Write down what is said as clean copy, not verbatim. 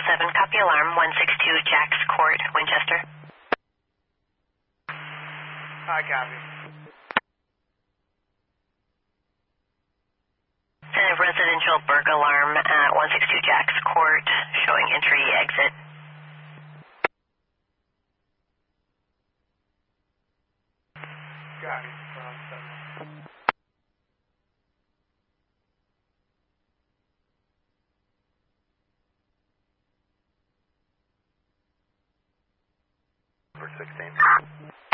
copy alarm, 162 Jacks Court, Winchester. Hi, copy. Residential Burke alarm at 162 Jacks Court, showing entry, exit. Copy. For 16.